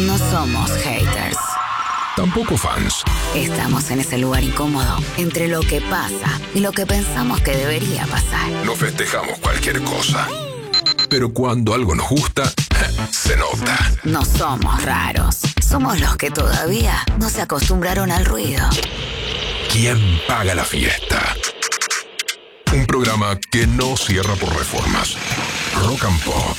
No somos haters. Tampoco fans. Estamos en ese lugar incómodo entre lo que pasa y lo que pensamos que debería pasar. No festejamos cualquier cosa. Pero cuando algo nos gusta, se nota. No somos raros. Somos los que todavía no se acostumbraron al ruido. ¿Quién paga la fiesta? Un programa que no cierra por reformas. Rock and Pop.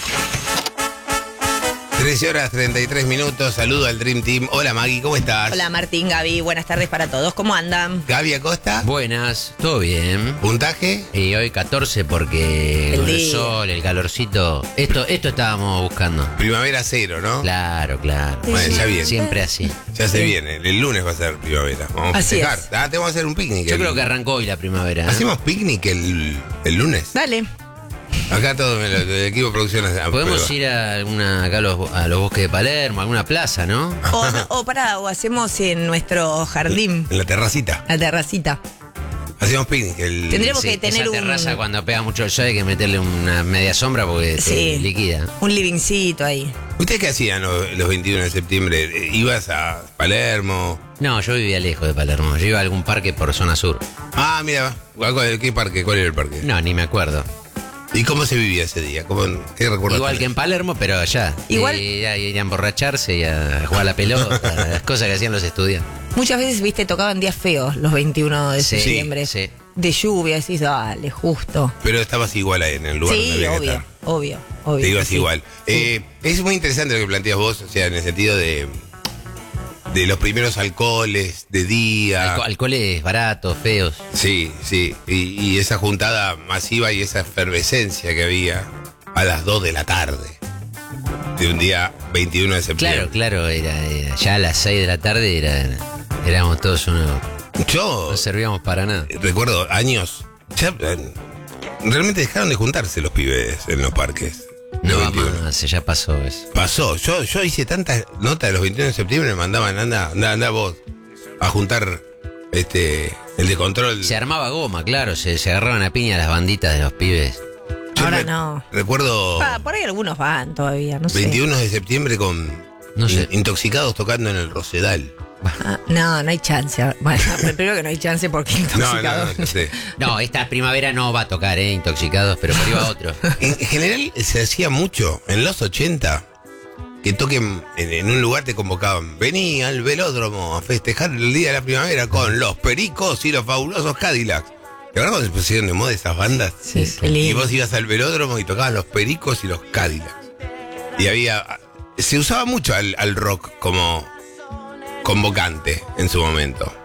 13 horas 33 minutos, saludo al Dream Team. Hola Maggie, ¿cómo estás? Hola Martín, Gaby, buenas tardes para todos, ¿cómo andan? Gaby Acosta. Buenas, todo bien. ¿Puntaje? Y hoy 14 porque con el sol, el calorcito. Esto estábamos buscando. Primavera cero, ¿no? Claro. Bueno, ya viene. Siempre así. Ya se viene. El lunes va a ser primavera. Vamos a Así festejar. es. Tenemos que hacer un picnic. Yo creo que arrancó hoy la primavera. ¿Hacemos picnic el lunes? Dale. Acá todo el equipo de producción. Podemos ir a acá a los bosques de Palermo, a alguna plaza, ¿no? O hacemos en nuestro jardín, En la terracita. la terracita. Hacemos picnic. Tendremos que tener esa terraza cuando pega mucho el sol hay que meterle una media sombra porque Sí. te liquida. un livingcito ahí. ¿Ustedes qué hacían los 21 de septiembre? ¿Ibas a Palermo? No, yo vivía lejos de Palermo. Yo iba a algún parque por zona sur. Ah, mira. ¿Qué parque? ¿Cuál era el parque? No, ni me acuerdo. ¿Y cómo se vivía ese día? ¿Qué recuerdas? Igual que en Palermo, pero allá. Igual- Ir a emborracharse y a jugar a la pelota, las cosas que hacían los estudiantes. Muchas veces, viste, tocaban días feos los 21 de Sí, septiembre. sí. De lluvia, decís, dale, justo. Pero estabas igual ahí en el lugar donde Sí, había que obvio, estar. obvio. Te ibas sí. igual. Es muy interesante lo que planteas vos, o sea, en el sentido de los primeros alcoholes, de día. Alcoholes baratos, feos. Sí. Y esa juntada masiva y esa efervescencia que había a las 2 de la tarde de un día 21 de septiembre. Claro, era ya a las 6 de la tarde éramos todos unos. Yo No servíamos para nada. recuerdo años, ya realmente dejaron de juntarse los pibes en los parques. No Los va 21. más, ya pasó eso. Pasó, yo hice tantas notas de los 21 de septiembre, me mandaban, anda vos a juntar el de control. Se armaba goma, claro, se agarraban a piña las banditas de los pibes. Yo Ahora no. Recuerdo Por ahí algunos van todavía, no sé. 21 de septiembre con No sé. intoxicados tocando en el Rosedal. No hay chance. Bueno, primero que no hay chance porque intoxicado. No sé. No, esta primavera no va a tocar, intoxicados, pero por ahí va otro. En general se hacía mucho en los 80 que toquen en un lugar, te convocaban. Vení al velódromo a festejar el día de la primavera con los Pericos y los Fabulosos Cadillacs. ¿Te acuerdas cuando se pusieron de moda esas bandas? Sí, qué Y lindo. vos ibas al velódromo y tocaban los Pericos y los Cadillacs. Y se usaba mucho al rock como convocante en su momento.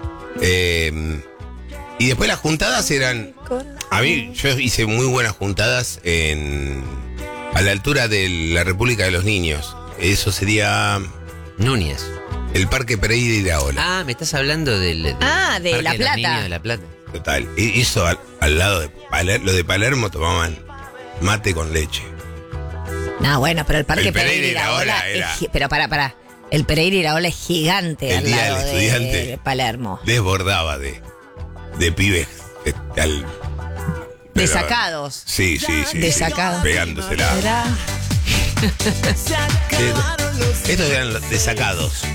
Y después las juntadas eran... yo hice muy buenas juntadas a la altura de la República de los Niños. Eso sería Núñez. el Parque Pereira y la Ola. Ah, me estás hablando del Ah, de Parque La los Plata. Niños de La Plata. Total. Y eso al lado de Palermo. Los de Palermo tomaban mate con leche. No, bueno, pero el Parque El Pereira y la Ola era- Pero pará. El Pereira y la Ola es gigante El al día lado del estudiante. de Palermo. Desbordaba de pibes. Pero- Desacados. Sí. Desacados. Pegándosela. Será- Estos eran los desacados.